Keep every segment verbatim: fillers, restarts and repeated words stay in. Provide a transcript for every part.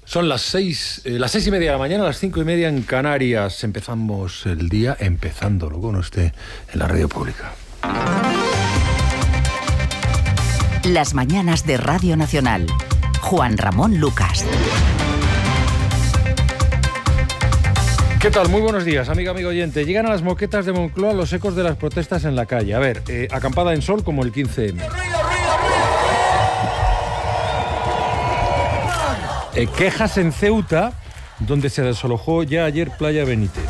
Son las seis, eh, las seis y media de la mañana, las cinco y media en Canarias. Empezamos el día empezándolo con usted en la radio pública. Las mañanas de Radio Nacional. Juan Ramón Lucas. ¿Qué tal? Muy buenos días, amiga, amigo oyente. Llegan a las moquetas de Moncloa los ecos de las protestas en la calle. A ver, eh, acampada en sol como el quince eme. Eh, quejas en Ceuta, donde se desalojó ya ayer Playa Benítez.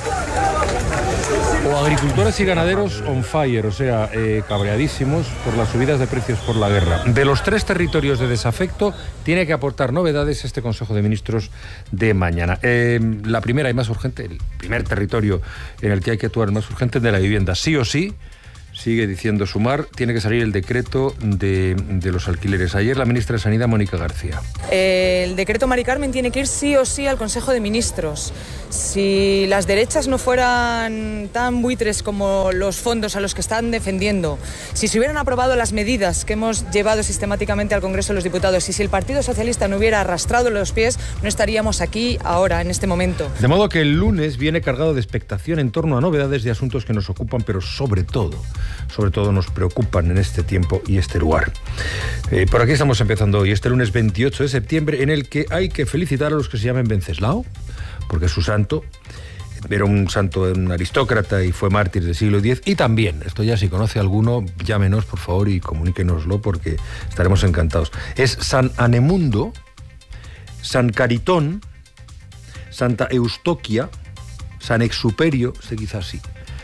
O agricultores y ganaderos on fire, o sea, eh, cabreadísimos por las subidas de precios por la guerra. De los tres territorios de desafecto, tiene que aportar novedades este Consejo de Ministros de mañana. Eh, la primera y más urgente, el primer territorio en el que hay que actuar más urgente es de la vivienda. Sí o sí, sigue diciendo Sumar, tiene que salir el decreto de, de los alquileres. Ayer la ministra de Sanidad, Mónica García. El decreto Mari Carmen tiene que ir sí o sí al Consejo de Ministros. Si las derechas no fueran tan buitres como los fondos a los que están defendiendo, si se hubieran aprobado las medidas que hemos llevado sistemáticamente al Congreso de los Diputados y si el Partido Socialista no hubiera arrastrado los pies, no estaríamos aquí ahora, en este momento. De modo que el lunes viene cargado de expectación en torno a novedades de asuntos que nos ocupan, pero sobre todo, sobre todo nos preocupan en este tiempo y este lugar. Eh, por aquí estamos empezando hoy, este lunes veintiocho de septiembre, en el que hay que felicitar a los que se llamen Venceslao, porque es su santo, era un santo, un aristócrata y fue mártir del siglo diez, y también, esto ya si conoce alguno, llámenos por favor y comuníquenoslo porque estaremos encantados. Es San Anemundo, San Caritón, Santa Eustoquia, San Exuperio, se dice así,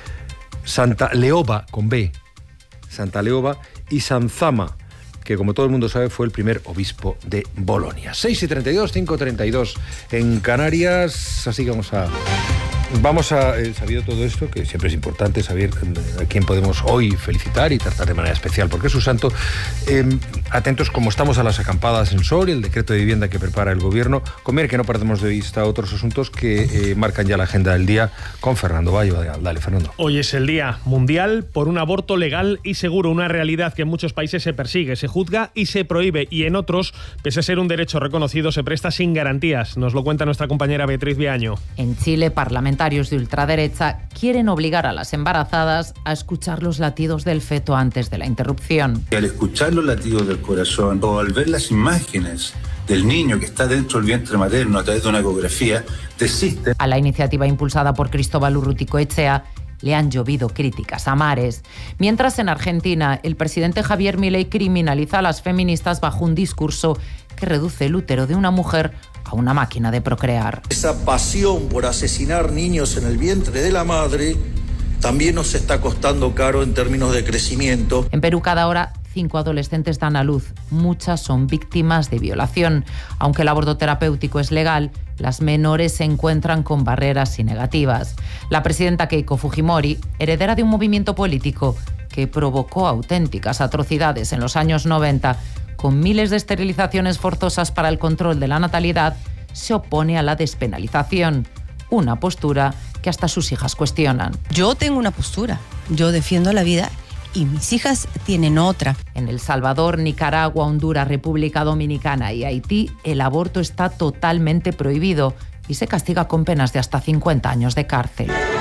Santa Leoba, con B, Santa Leoba, y San Zama, que como todo el mundo sabe fue el primer obispo de Bolonia. seis y treinta y dos, cinco y treinta y dos en Canarias, así que vamos a... Vamos a, eh, sabido todo esto, que siempre es importante saber a quién podemos hoy felicitar y tratar de manera especial, porque es su santo. Eh, atentos como estamos a las acampadas en sol y el decreto de vivienda que prepara el gobierno. Conviene que no perdemos de vista otros asuntos que eh, marcan ya la agenda del día con Fernando Bayo. Dale, Fernando. Hoy es el Día Mundial por un aborto legal y seguro, una realidad que en muchos países se persigue, se juzga y se prohíbe, y en otros, pese a ser un derecho reconocido, se presta sin garantías. Nos lo cuenta nuestra compañera Beatriz Viaño. En Chile, parlamentarios de ultraderecha quieren obligar a las embarazadas a escuchar los latidos del feto antes de la interrupción. Al escuchar los latidos del corazón o al ver las imágenes del niño que está dentro del vientre materno a través de una ecografía, desisten. A la iniciativa impulsada por Cristóbal Urruticoechea le han llovido críticas a mares. Mientras en Argentina, el presidente Javier Milei criminaliza a las feministas bajo un discurso que reduce el útero de una mujer a una máquina de procrear. Esa pasión por asesinar niños en el vientre de la madre también nos está costando caro en términos de crecimiento. En Perú, cada hora, cinco adolescentes dan a luz. Muchas son víctimas de violación. Aunque el aborto terapéutico es legal, las menores se encuentran con barreras y negativas. La presidenta Keiko Fujimori, heredera de un movimiento político que provocó auténticas atrocidades en los años noventa, con miles de esterilizaciones forzosas para el control de la natalidad, se opone a la despenalización, una postura que hasta sus hijas cuestionan. Yo tengo una postura, yo defiendo la vida y mis hijas tienen otra. En El Salvador, Nicaragua, Honduras, República Dominicana y Haití, el aborto está totalmente prohibido y se castiga con penas de hasta cincuenta años de cárcel.